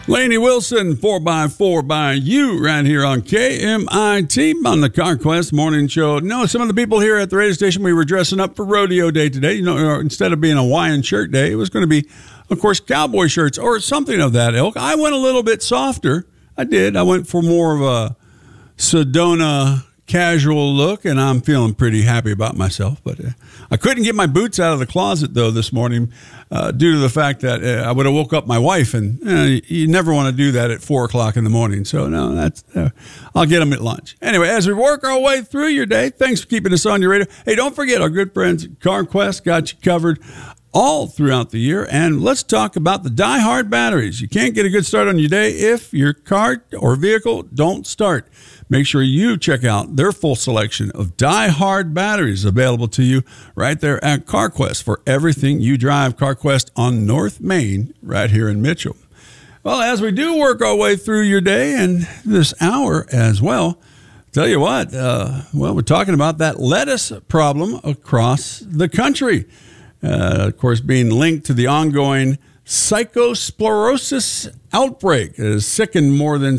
Lainey Wilson, 4x4 by you, right here on KMIT on the CarQuest Morning Show. No, some of the people here at the radio station, we were dressing up for rodeo day today. You know, instead of being a Hawaiian shirt day, it was going to be, of course, cowboy shirts or something of that ilk. I went a little bit softer. I did. I went for more of a Sedona casual look, and I'm feeling pretty happy about myself. But I couldn't get my boots out of the closet, though, this morning due to the fact that I would have woke up my wife, and you never want to do that at 4 o'clock in the morning. So, no, that's I'll get them at lunch. Anyway, as we work our way through your day, thanks for keeping us on your radio. Hey, don't forget, our good friends at CarQuest got you covered all throughout the year. And let's talk about the Die Hard batteries. You can't get a good start on your day if your car or vehicle don't start. Make sure you check out their full selection of Die Hard batteries available to you right there at CarQuest for everything you drive. CarQuest on North Main right here in Mitchell. Well, as we do work our way through your day and this hour as well, tell you what, we're talking about that lettuce problem across the country. Of course, being linked to the ongoing Cercosporosis outbreak. It has sickened more than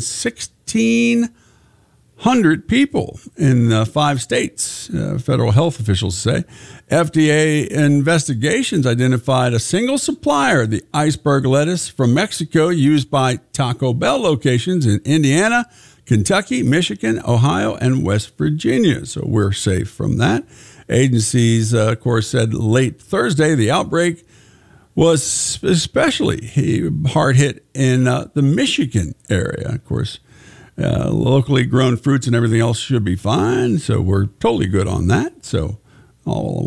1,600 people in 5 states, federal health officials say. FDA investigations identified a single supplier, the iceberg lettuce from Mexico, used by Taco Bell locations in Indiana, Kentucky, Michigan, Ohio, and West Virginia. So we're safe from that. Agencies, of course, said late Thursday the outbreak was especially hard hit in the Michigan area. Of course, locally grown fruits and everything else should be fine. So we're totally good on that. So all